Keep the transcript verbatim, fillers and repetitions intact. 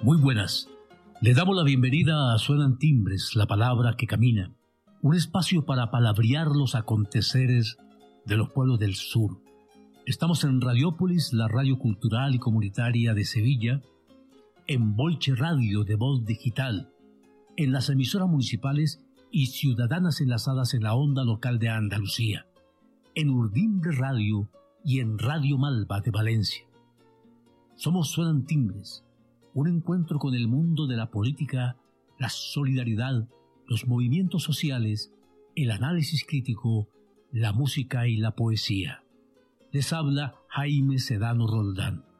Muy buenas. Le damos la bienvenida a Suenan Timbres, la palabra que camina, un espacio para palabrear los aconteceres de los pueblos del sur. Estamos en Radiópolis, la radio cultural y comunitaria de Sevilla, en Bolche Radio de Voz Digital, en las emisoras municipales y ciudadanas enlazadas en la onda local de Andalucía, en Urdimbre Radio y en Radio Malva de Valencia. Somos Suenan Timbres, un encuentro con el mundo de la política, la solidaridad, los movimientos sociales, el análisis crítico, la música y la poesía. Les habla Jaime Sedano Roldán.